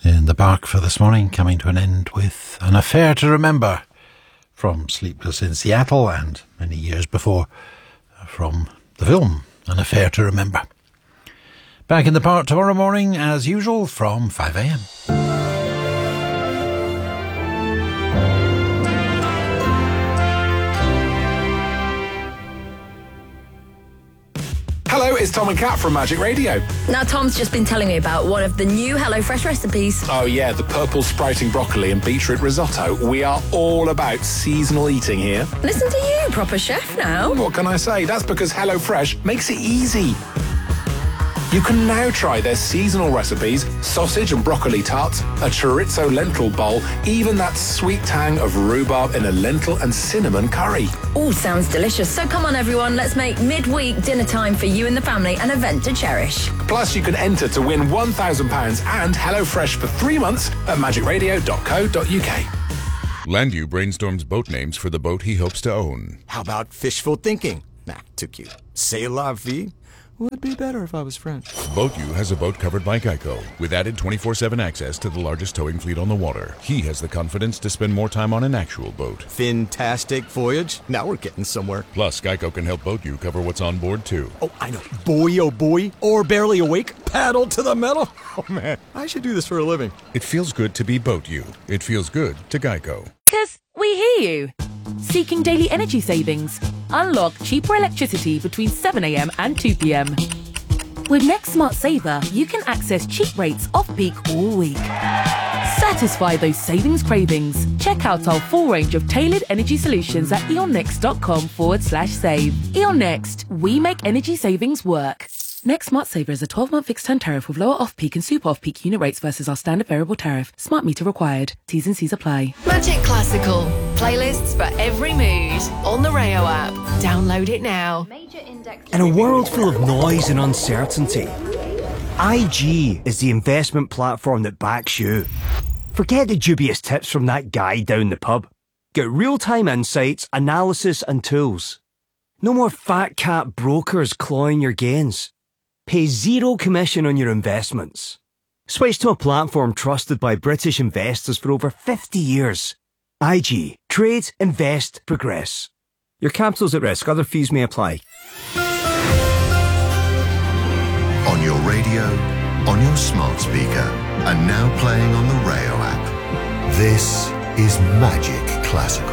in the Bark for this morning, coming to an end with An Affair to Remember from Sleepless in Seattle, and many years before from the film An Affair to Remember. Back in the Park tomorrow morning as usual from 5 a.m. Hello, it's Tom and Kat from Magic Radio. Now, Tom's just been telling me about one of the new HelloFresh recipes. Oh yeah, the purple sprouting broccoli and beetroot risotto. We are all about seasonal eating here. Listen to you, proper chef now. What can I say? That's because HelloFresh makes it easy. You can now try their seasonal recipes, sausage and broccoli tarts, a chorizo lentil bowl, even that sweet tang of rhubarb in a lentil and cinnamon curry. All sounds delicious. So come on, everyone, let's make midweek dinner time for you and the family an event to cherish. Plus, you can enter to win £1,000 and HelloFresh for 3 months at magicradio.co.uk. Landu brainstorms boat names for the boat he hopes to own. How about fishful thinking? Nah, too cute. C'est la vie? Would be better if I was French. BoatU has a boat covered by Geico, with added 24/7 access to the largest towing fleet on the water. He has the confidence to spend more time on an actual boat. Fantastic voyage. Now we're getting somewhere. Plus, Geico can help BoatU cover what's on board, too. Oh, I know. Boy, oh boy. Or barely awake. Paddle to the metal. Oh, man. I should do this for a living. It feels good to be BoatU. It feels good to Geico. 'Cause we hear you. Seeking daily energy savings? Unlock cheaper electricity between 7 a.m. and 2 p.m. With Next Smart Saver, you can access cheap rates off-peak all week. Satisfy those savings cravings. Check out our full range of tailored energy solutions at eonnext.com/save. E.ON Next, we make energy savings work. Next Smart Saver is a 12-month fixed-term tariff with lower off-peak and super off-peak unit rates versus our standard variable tariff. Smart meter required. T's and C's apply. Magic Classical. Playlists for every mood. On the Rayo app. Download it now. In a world full of noise and uncertainty, IG is the investment platform that backs you. Forget the dubious tips from that guy down the pub. Get real-time insights, analysis and tools. No more fat cat brokers clawing your gains. Pay zero commission on your investments. Switch to a platform trusted by British investors for over 50 years. IG. Trade, invest, progress. Your capital's at risk. Other fees may apply. On your radio, on your smart speaker, and now playing on the Rayo app. This is Magic Classical.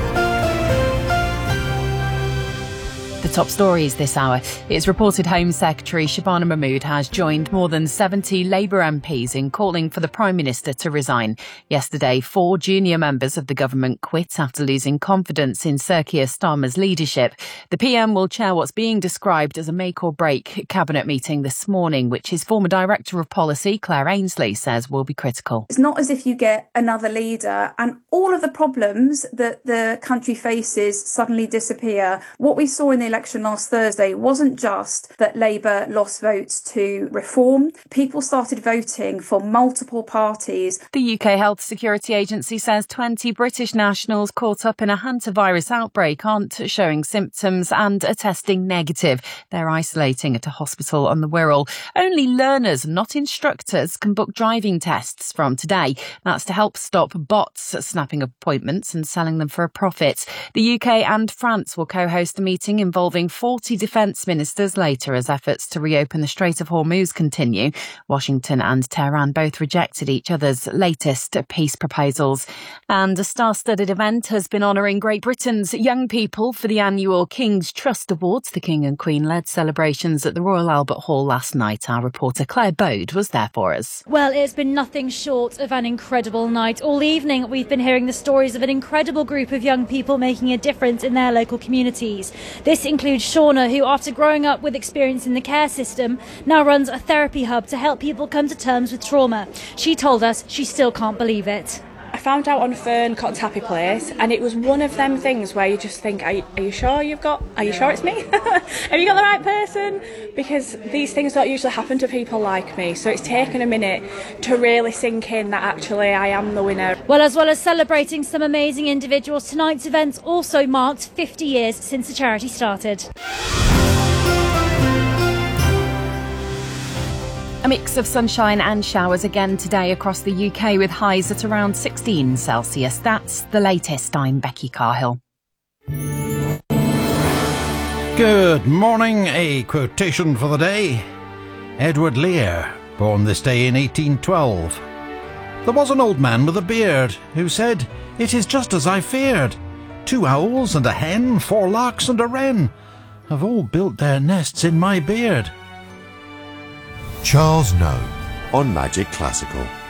The top stories this hour. It's reported Home Secretary Shabana Mahmood has joined more than 70 Labour MPs in calling for the Prime Minister to resign. Yesterday, 4 junior members of the government quit after losing confidence in Sir Keir Starmer's leadership. The PM will chair what's being described as a make-or-break cabinet meeting this morning, which his former Director of Policy, Claire Ainsley, says will be critical. It's not as if you get another leader and all of the problems that the country faces suddenly disappear. What we saw in the election last Thursday wasn't just that Labour lost votes to reform. People started voting for multiple parties. The UK Health Security Agency says 20 British nationals caught up in a hantavirus outbreak aren't showing symptoms and are testing negative. They're isolating at a hospital on the Wirral. Only learners, not instructors, can book driving tests from today. That's to help stop bots snapping appointments and selling them for a profit. The UK and France will co-host a meeting involving 40 defence ministers later as efforts to reopen the Strait of Hormuz continue. Washington and Tehran both rejected each other's latest peace proposals. And a star-studded event has been honouring Great Britain's young people for the annual King's Trust Awards. The King and Queen led celebrations at the Royal Albert Hall last night. Our reporter Claire Bode was there for us. Well, it's been nothing short of an incredible night. All evening we've been hearing the stories of an incredible group of young people making a difference in their local communities. This includes Shauna, who after growing up with experience in the care system, now runs a therapy hub to help people come to terms with trauma. She told us she still can't believe it. I found out on Fern Cotton's Happy Place, and it was one of them things where you just think, are you sure it's me? Have you got the right person? Because these things don't usually happen to people like me, so it's taken a minute to really sink in that actually I am the winner. Well, as celebrating some amazing individuals, tonight's event also marked 50 years since the charity started. A mix of sunshine and showers again today across the UK with highs at around 16 Celsius. That's the latest. I'm Becky Carhill. Good morning. A quotation for the day. Edward Lear, born this day in 1812. There was an old man with a beard who said, "It is just as I feared. 2 owls and a hen, 4 larks and a wren have all built their nests in my beard." Charles Noe on Magic Classical.